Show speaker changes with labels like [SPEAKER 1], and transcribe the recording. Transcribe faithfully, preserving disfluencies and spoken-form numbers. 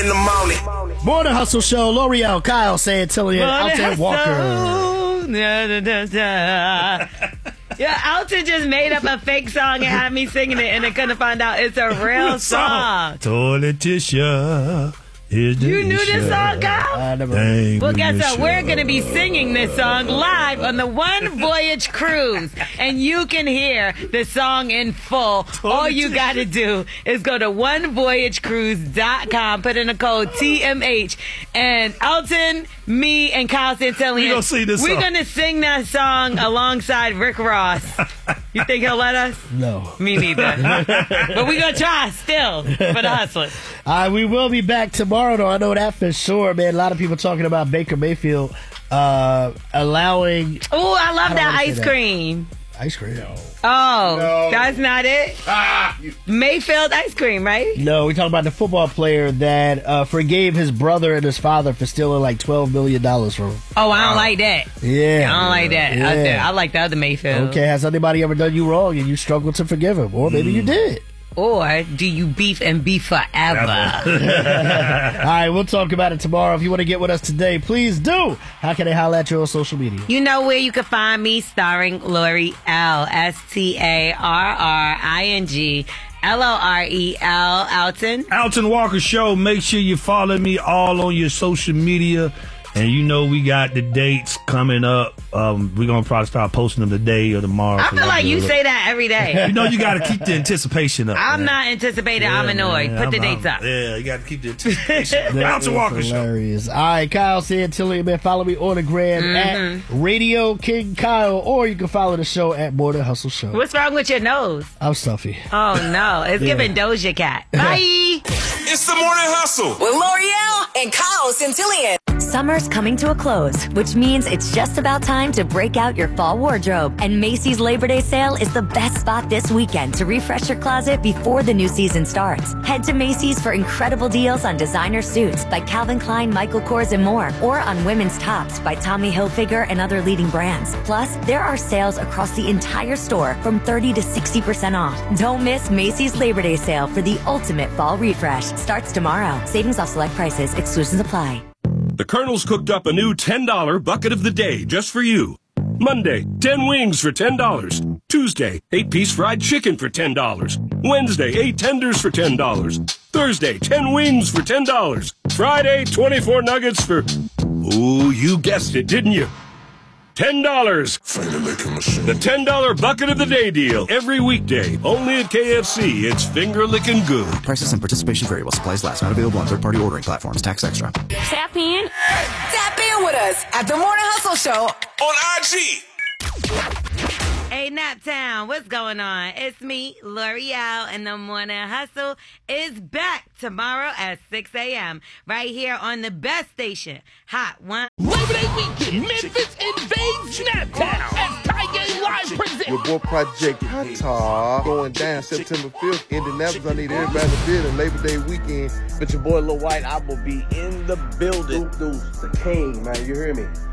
[SPEAKER 1] in the morning.
[SPEAKER 2] Morning Hustle Show. L'Oreal, Kyle, Santillian, Alton Walker.
[SPEAKER 3] Da, da, da. Yeah, Alton just made up a fake song and had me singing it, and then couldn't find out it's a real song.
[SPEAKER 4] Toiletisha.
[SPEAKER 3] You knew this song, Kyle?
[SPEAKER 2] I never.
[SPEAKER 4] Dang,
[SPEAKER 3] Well, guess
[SPEAKER 4] Michelle.
[SPEAKER 3] what? We're going to be singing this song live on the One Voyage Cruise. And you can hear the song in full. All you got to do is go to one voyage cruise dot com, put in the code T M H, and Alton, me, and Kyle Santillian,
[SPEAKER 4] We gonna sing this
[SPEAKER 3] we're
[SPEAKER 4] song.
[SPEAKER 3] going to sing that song alongside Rick Ross. You think he'll let us?
[SPEAKER 2] No.
[SPEAKER 3] Me neither. But we're going to try still for the hustlers.
[SPEAKER 2] All right, we will be back tomorrow, though. I know that for sure, man. A lot of people talking about Baker Mayfield uh, allowing
[SPEAKER 3] Oh, I love
[SPEAKER 2] I don't
[SPEAKER 3] that
[SPEAKER 2] wanna say
[SPEAKER 3] ice
[SPEAKER 2] that.
[SPEAKER 3] cream.
[SPEAKER 2] ice cream.
[SPEAKER 3] Oh,
[SPEAKER 1] No.
[SPEAKER 3] that's not it?
[SPEAKER 1] Ah, you-
[SPEAKER 3] Mayfield ice cream, right?
[SPEAKER 2] No, we talking about the football player that uh, forgave his brother and his father for stealing like twelve million dollars from him.
[SPEAKER 3] Oh, I don't like that.
[SPEAKER 2] Yeah.
[SPEAKER 3] I don't like that.
[SPEAKER 2] Yeah.
[SPEAKER 3] I, said, I like the other Mayfield.
[SPEAKER 2] Okay, has anybody ever done you wrong and you struggled to forgive him? Or maybe you did.
[SPEAKER 3] Or do you beef and beef forever?
[SPEAKER 2] All right, we'll talk about it tomorrow. If you want to get with us today, please do. How can they holler at you on social media?
[SPEAKER 3] You know where you can find me, starring L'Oreal, S T A R R I N G L O R E L, Alton.
[SPEAKER 4] Alton Walker Show. Make sure you follow me all on your social media. And you know we got the dates coming up. Um, we're going to probably start posting them today or tomorrow.
[SPEAKER 3] I feel like you say that every day.
[SPEAKER 4] You know you got to keep the anticipation up.
[SPEAKER 3] I'm
[SPEAKER 4] man.
[SPEAKER 3] not anticipating.
[SPEAKER 4] Yeah,
[SPEAKER 3] I'm annoyed.
[SPEAKER 4] man.
[SPEAKER 3] Put the
[SPEAKER 4] I'm-
[SPEAKER 3] dates
[SPEAKER 4] I'm-
[SPEAKER 3] up.
[SPEAKER 4] Yeah, you got to keep the anticipation up.
[SPEAKER 2] That
[SPEAKER 4] Alton
[SPEAKER 2] is
[SPEAKER 4] Walker Show.
[SPEAKER 2] hilarious. All right, Kyle Santillian, man. Follow me on the gram
[SPEAKER 3] Mm-hmm.
[SPEAKER 2] at Radio King Kyle, or you can follow the show at Morning Hustle Show.
[SPEAKER 3] What's wrong with your nose?
[SPEAKER 2] I'm stuffy.
[SPEAKER 3] Oh, no. It's
[SPEAKER 2] Yeah.
[SPEAKER 3] giving Doja Cat. Bye.
[SPEAKER 1] It's the morning hustle.
[SPEAKER 5] With L'Oreal and Kyle Santillian.
[SPEAKER 6] Summer's coming to a close, which means it's just about time to break out your fall wardrobe. And Macy's Labor Day sale is the best spot this weekend to refresh your closet before the new season starts. Head to Macy's for incredible deals on designer suits by Calvin Klein, Michael Kors, and more, or on women's tops by Tommy Hilfiger and other leading brands. Plus, there are sales across the entire store from thirty to sixty percent off. Don't miss Macy's Labor Day sale for the ultimate fall refresh. Starts tomorrow. Savings off select prices. Exclusions apply.
[SPEAKER 7] The Colonel's cooked up a new ten dollar bucket of the day just for you. Monday, ten wings for ten dollars. Tuesday, eight piece fried chicken for ten dollars. Wednesday, eight tenders for ten dollars. Thursday, ten wings for ten dollars. Friday, twenty-four nuggets for... Ooh, you guessed it, didn't you? ten dollars. The ten dollar bucket of the day deal. Every weekday. Only at K F C. It's finger licking good.
[SPEAKER 8] Prices and participation vary while supplies last. Not available on third-party ordering platforms. Tax extra.
[SPEAKER 3] Tap in.
[SPEAKER 5] Tap in with us at the Morning Hustle Show.
[SPEAKER 1] On I G.
[SPEAKER 3] Hey, Naptown, what's going on? It's me, L'Oreal, and the Morning Hustle is back tomorrow at six a.m. right here on the best station, Hot One.
[SPEAKER 9] Labor Day weekend, Memphis invades Naptown as Tiger Live presents.
[SPEAKER 10] Your boy Project Hata going down September fifth. Indianapolis, I need everybody to bid in Labor Day weekend.
[SPEAKER 11] But your boy Lil White, I will be in the building.
[SPEAKER 10] Deuce, the king, man, you hear me?